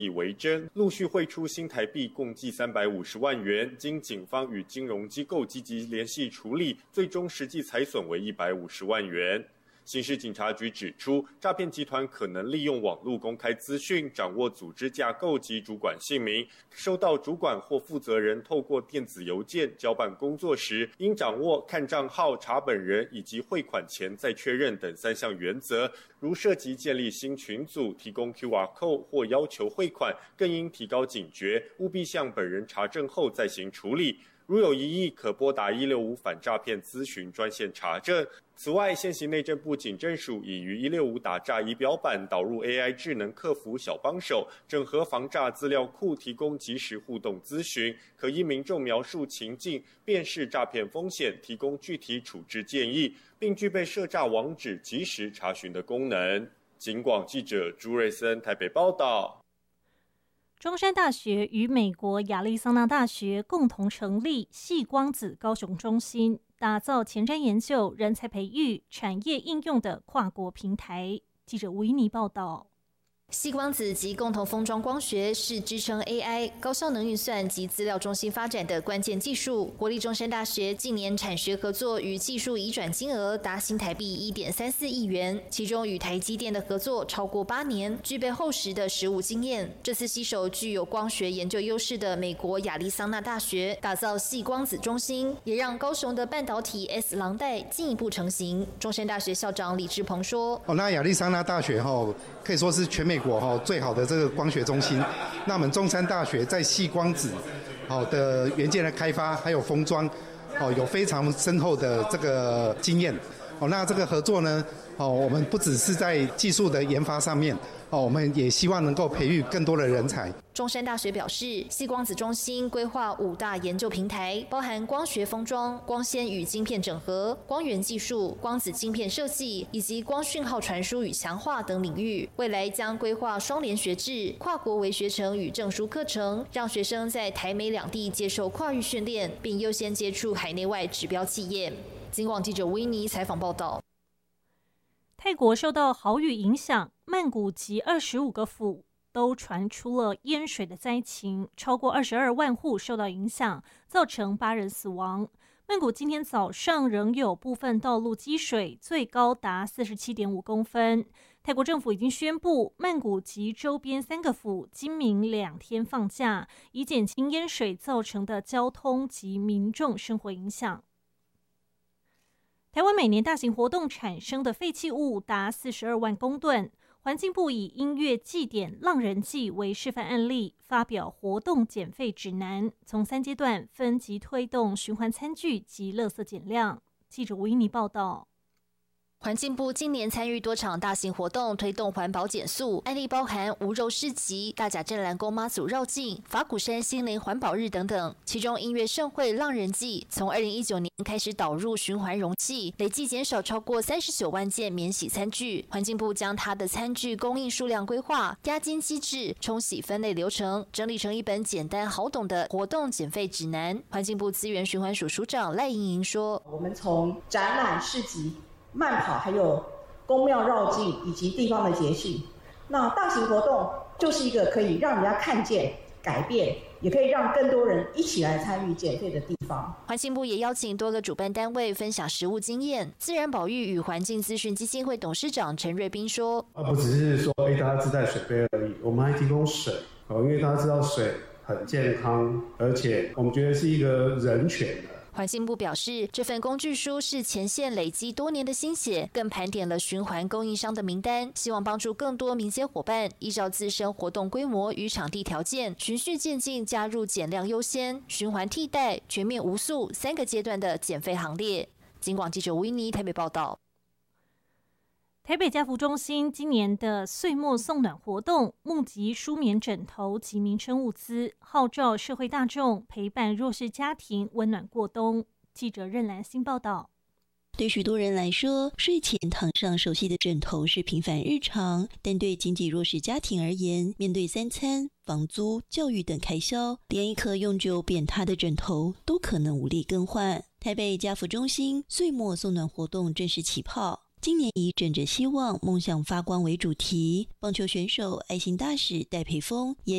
以为真，陆续汇出新台币共计350万元，经警方与金融机构积极联系处理，最终实际财损为150万元。刑事警察局指出，诈骗集团可能利用网络公开资讯，掌握组织架构及主管姓名，收到主管或负责人透过电子邮件交办工作时，应掌握看账号、查本人以及汇款前再确认等3项原则。如涉及建立新群组、提供 QR code 或要求汇款，更应提高警觉，务必向本人查证后再行处理。如有疑义，可拨打165反诈骗咨询专线查证。此外，现行内政部警政署已于165打诈仪表板导入 AI 智能客服小帮手，整合防诈资料库，提供即时互动咨询，可依民众描述情境，辨识诈骗风险，提供具体处置建议，并具备涉诈网址即时查询的功能。警广记者朱瑞森台北报道。 中山大学与美国亚利桑那大学共同成立矽光子高雄中心，打造前瞻研究、人才培育、产业应用的跨国平台。记者吴怡妮报道。 矽光子及共同封装光学是支撑 AI 高效能运算及资料中心发展的关键技术。国立中山大学近年产学合作与技术移转金额达新台币1.34亿元，其中与台积电的合作超过8年，具备厚实的实务经验。这次携手具有光学研究优势的美国亚利桑那大学，打造矽光子中心，也让高雄的半导体 S 廊带进一步成型。中山大学校长李志鹏说：“ 那亚利桑那大学可以说是全美国最好的这个光学中心。那我们中山大学在矽光子的元件的开发还有封装有非常深厚的这个经验。那这个合作呢，我们不只是在技术的研发上面，我们也希望能够培育更多的人才。” 中山大学表示，矽光子中心规划5大研究平台，包含光学封装、光纤与晶片整合、光源技术、光子晶片设计以及光讯号传输与强化等领域。未来将规划双联学制、跨国微学程与证书课程，让学生在台美两地接受跨域训练，并优先接触海内外指标企业。警广记者维尼采访报道。 泰国受到豪雨影响，曼谷及25个府都传出了淹水的灾情，超过22万户受到影响，造成8人死亡。曼谷今天早上仍有部分道路积水，最高达47.5公分。泰国政府已经宣布，曼谷及周边3个府今明2天放假，以减轻淹水造成的交通及民众生活影响。台湾每年大型活动产生的废弃物达42万公吨。环境部以音乐祭典浪人祭为示范案例，发表活动减废指南，从3阶段分级推动循环餐具及垃圾减量。记者吴怡妮报道。 环境部今年参与多场大型活动，推动环保减塑，案例包含无肉市集、大甲镇澜宫妈祖绕境、法鼓山心灵环保日等等。其中音乐盛会浪人祭从2019年开始导入循环容器，累计减少超过39万件免洗餐具。环境部将它的餐具供应数量规划、押金机制、冲洗分类流程，整理成一本简单好懂的活动减废指南。环境部资源循环署署长赖莹莹说：“ 我们从展览市集、慢跑，还有宫庙绕境以及地方的节庆，那大型活动就是一个可以让人家看见、改变，也可以让更多人一起来参与减废的地方。” 环境部也邀请多个主办单位分享实务经验。自然保育与环境资讯基金会董事长陈瑞斌说：“ 不只是说大家自带水杯而已，我们还提供水，因为大家知道水很健康，而且我们觉得是一个人权的。” 环境部表示，这份工具书是前线累积多年的心血，更盘点了循环供应商的名单，希望帮助更多民间伙伴依照自身活动规模与场地条件，循序渐进加入减量优先、循环替代、全面无塑3个阶段的减废行列。警广记者吴怡妮台北报道。 台北家福中心今年的岁末送暖活动，募集舒眠枕头及民生物资，号召社会大众陪伴弱势家庭温暖过冬。记者任兰欣报道。 对许多人来说，睡前躺上熟悉的枕头是平凡日常，但对经济弱势家庭而言，面对3餐、房租、教育等开销，连一颗永久扁塌的枕头都可能无力更换。台北家福中心岁末送暖活动正式起跑。今年以枕着希望，梦想发光为主题，棒球选手爱心大使戴培峰也